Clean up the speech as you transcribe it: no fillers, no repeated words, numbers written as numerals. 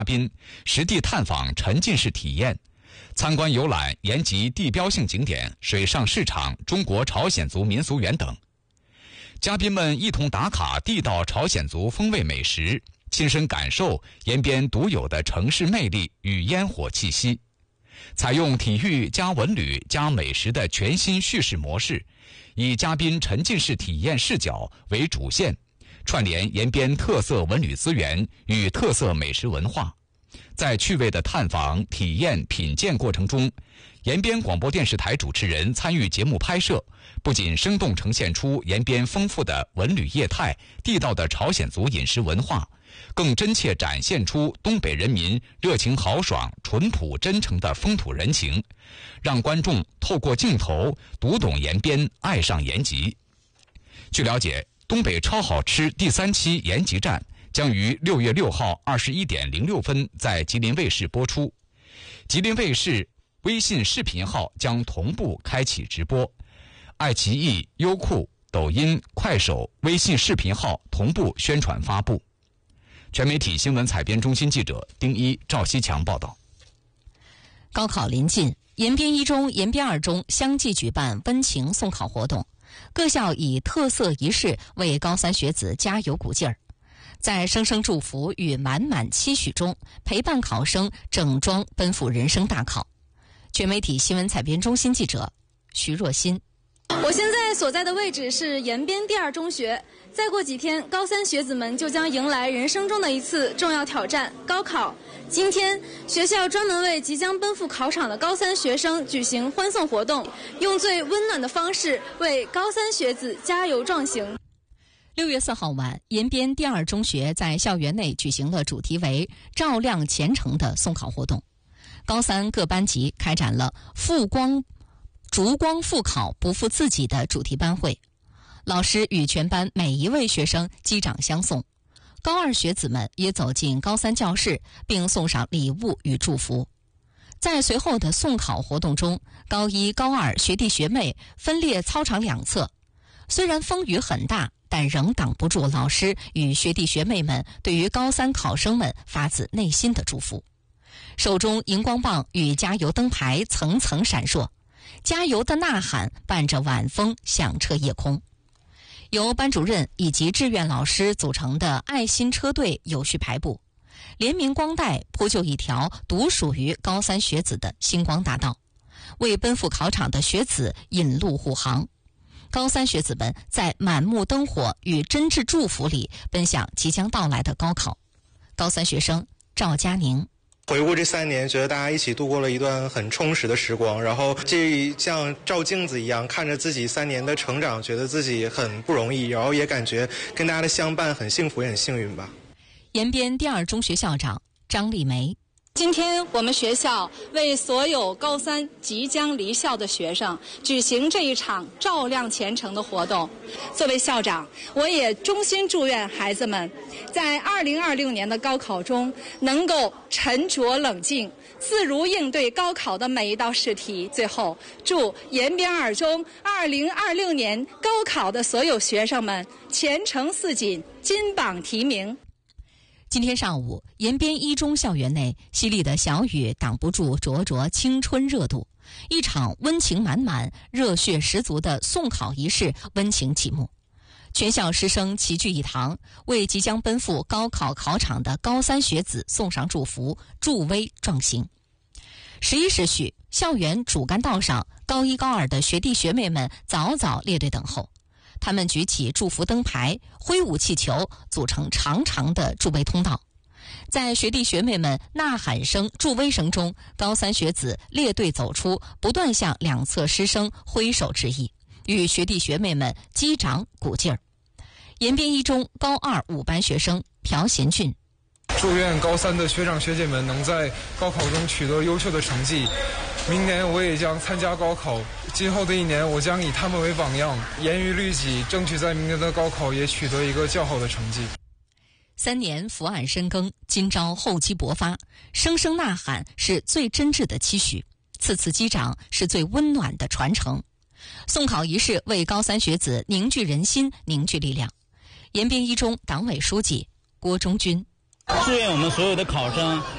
宾实地探访沉浸式体验，参观游览延吉地标性景点、水上市场、中国朝鲜族民俗园等。嘉宾们一同打卡地道朝鲜族风味美食，亲身感受延边独有的城市魅力与烟火气息。采用体育加文旅加美食的全新叙事模式，以嘉宾沉浸式体验视角为主线，串联延边特色文旅资源与特色美食文化。在趣味的探访、体验、品鉴过程中，延边广播电视台主持人参与节目拍摄，不仅生动呈现出延边丰富的文旅业态、地道的朝鲜族饮食文化，更真切展现出东北人民热情豪爽、淳朴真诚的风土人情，让观众透过镜头读懂延边，爱上延吉。据了解，东北超好吃第3期延吉站将于6月6号21点06分在吉林卫视播出，吉林卫视微信视频号将同步开启直播，爱奇艺、优酷、抖音、快手微信视频号同步宣传发布。全媒体新闻采编中心记者丁一、赵西强报道。 高考临近，延边一中、延边二中相继举办温情送考活动，各校以特色仪式为高三学子加油鼓劲儿，在声声祝福与满满期许中，陪伴考生整装奔赴人生大考。全媒体新闻采编中心记者徐若欣。 我现在所在的位置是延边第2中学，再过几天，高三学子们就将迎来人生中的一次重要挑战——高考。今天，学校专门为即将奔赴考场的高三学生举行欢送活动，用最温暖的方式为高三学子加油壮行。 6月4号晚，延边第2中学在校园内举行了主题为“照亮前程”的送考活动。高三各班级开展了烛光复考不负自己的主题班会，老师与全班每一位学生击掌相送。高2学子们也走进高三教室，并送上礼物与祝福。在随后的送考活动中，高1、高2学弟学妹分列操场两侧，虽然风雨很大，但仍挡不住老师与学弟学妹们对于高三考生们发自内心的祝福。手中荧光棒与加油灯牌层层闪烁，加油的呐喊伴着晚风响彻夜空。由班主任以及志愿老师组成的爱心车队有序排布，联名光带铺就一条独属于高三学子的星光大道，为奔赴考场的学子引路护航。高三学子们在满目灯火与真挚祝福里奔向即将到来的高考。高三学生赵佳宁。 回顾这3年，觉得大家一起度过了一段很充实的时光，然后这像照镜子一样看着自己3年的成长，觉得自己很不容易，然后也感觉跟大家的相伴很幸福也很幸运吧。 延边第2中学校长张丽梅。 今天我们学校为所有高三即将离校的学生举行这一场照亮前程的活动。作为校长，我也衷心祝愿孩子们在2026年的高考中能够沉着冷静，自如应对高考的每一道试题。最后，祝延边二中2026年高考的所有学生们前程似锦，金榜题名。 今天上午，延边一中校园内淅沥的小雨挡不住灼灼青春热度，一场温情满满、热血十足的送考仪式温情启幕。全校师生齐聚一堂，为即将奔赴高考考场的高三学子送上祝福，助威壮行。11时许，校园主干道上，高1、高2的学弟学妹们早早列队等候。他们举起祝福灯牌，挥舞气球，组成长长的助威通道。在学弟学妹们呐喊声、助威声中，高三学子列队走出，不断向两侧师生挥手致意，与学弟学妹们击掌鼓劲儿。延边一中高2、5班学生朴贤俊。 祝愿高三的学长学姐们能在高考中取得优秀的成绩。明年我也将参加高考，今后的1年我将以他们为榜样，严于律己，争取在明年的高考也取得一个较好的成绩。 3年伏案深耕，今朝厚积薄发，声声呐喊是最真挚的期许，次次击掌是最温暖的传承。送考仪式为高三学子凝聚人心、凝聚力量。延边一中党委书记郭忠军。 祝愿我们所有的考生